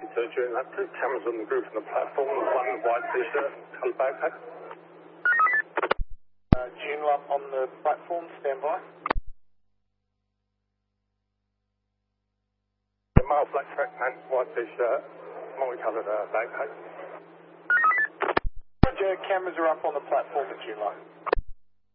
52 during that. Two cameras on the roof and the platform, one white t-shirt, coloured backpack. Joondalup on the platform, stand by. Male black track pants, white t-shirt, multi-coloured backpack. Cameras are up on the platform at Joondalup.